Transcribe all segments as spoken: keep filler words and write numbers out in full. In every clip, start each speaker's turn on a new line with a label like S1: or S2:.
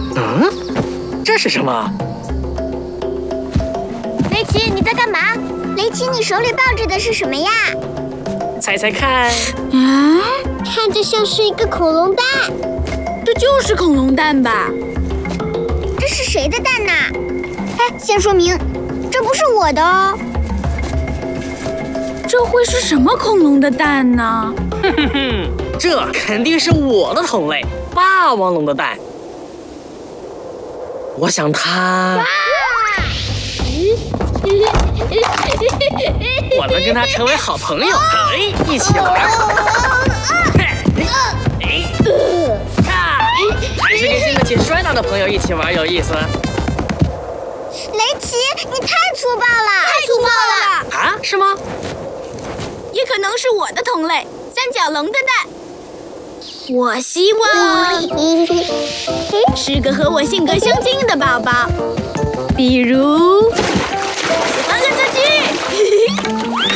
S1: 嗯，这是什么？
S2: 雷奇，你在干嘛？雷奇，你手里抱着的是什么呀？
S1: 猜猜看。
S2: 啊，看着像是一个恐龙蛋。
S3: 这就是恐龙蛋吧？
S2: 这是谁的蛋呢？哎，先说明，这不是我的哦。
S3: 这会是什么恐龙的蛋呢？
S1: 哼哼哼，这肯定是我的同类霸王龙的蛋。我想它，我能跟它成为好朋友，哎，一起玩。看，还是跟经得起摔打的朋友一起玩有意思。
S2: 雷奇，你太粗暴了！太粗暴了！
S1: 啊，是吗？
S3: 也可能是我的同类三角龙的蛋。我希望是个和我性格相近的宝宝，比如喜欢恶作剧。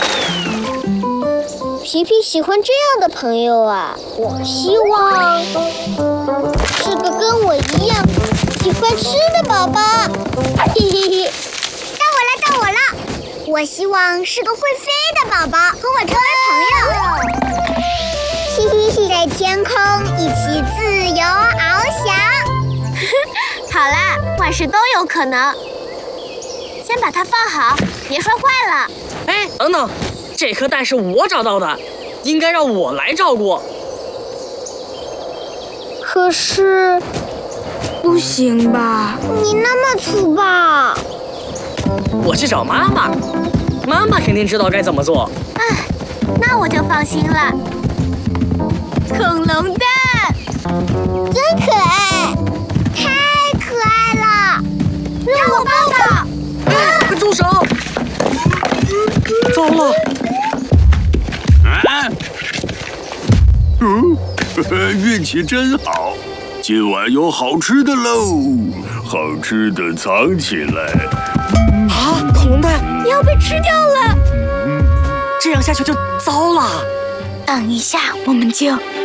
S2: 皮皮喜欢这样的朋友啊，我希望是个跟我一样喜欢吃的宝宝。嘿嘿嘿，到我了，到我了！我希望是个会飞的宝宝，和我成为朋友。嘿嘿嘿，在天空一起自由翱翔。好啦，万事都有可能。先把它放好，别摔坏了。
S1: 哎，等等，这颗蛋是我找到的，应该让我来照顾。
S2: 可是，
S3: 不行吧？
S2: 你那么粗暴。
S1: 我去找妈妈，妈妈肯定知道该怎么做。
S2: 唉，那我就放心了。
S3: 恐龙蛋，
S2: 真可爱，太可爱了！让我抱抱。
S1: 哎，住手！糟了！
S4: 啊！嗯，运气真好，今晚有好吃的喽！好吃的藏起来。
S1: 啊，恐龙蛋
S3: 要被吃掉了！
S1: 这样下去就糟了。
S3: 等一下，我们就